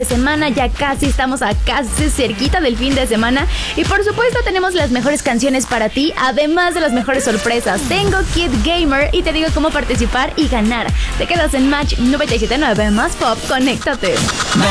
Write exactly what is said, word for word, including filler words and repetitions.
semana, ya casi estamos a casi cerquita del fin de semana. Y por supuesto tenemos las mejores canciones para ti, además de las mejores sorpresas. Tengo Kid Gamer y te digo cómo participar y ganar. Te quedas en Match noventa y siete punto nueve más Pop, conéctate.